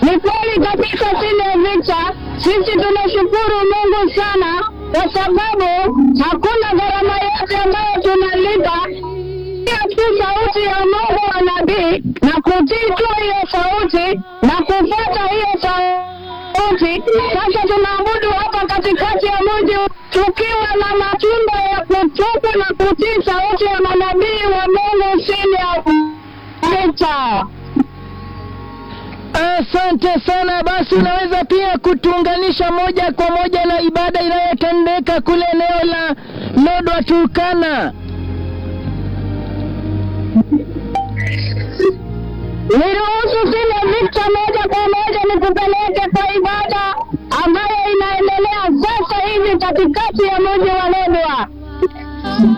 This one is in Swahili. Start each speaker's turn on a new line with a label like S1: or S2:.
S1: Ni kweli kabisa Senior Victor, sisi tunashukuru Mungu sana kwa sababu hakuna gharama yote ambayo tunalipa. Tu sauti ya Mungu wa nabii na kutii tu hiyo sauti na kufuata hiyo sauti. Sasa tunaabudu hapa katikati ya mji tukiwa na matunda ya kutubu na kutii sauti ya manabii wa Mungu Senior Victor.
S2: Asante sana. Basi unaweza pia kutuunganisha moja kwa moja na ibada inayotendeka kule eneo la Lodwar Turkana?
S1: Niruhusu Senior Victor moja kwa moja nikupeleke kwa ibada.